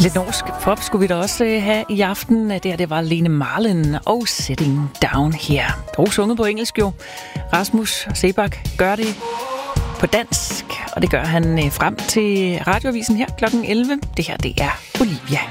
Lidt norsk pop skulle vi da også have i aften. Det var Lene Marlin og Sitting Down Here. Og sunget på engelsk jo. Rasmus Seebach gør det på dansk, og det gør han frem til radioavisen her kl. 11. Det her, det er Olivia.